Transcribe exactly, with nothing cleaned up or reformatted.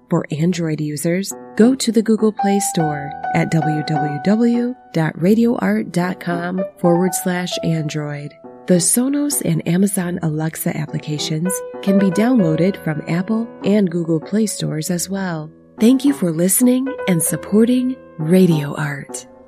For Android users, go to the Google Play Store at www.radioart.com forward slash Android. The Sonos and Amazon Alexa applications can be downloaded from Apple and Google Play stores as well. Thank you for listening and supporting Radio Art.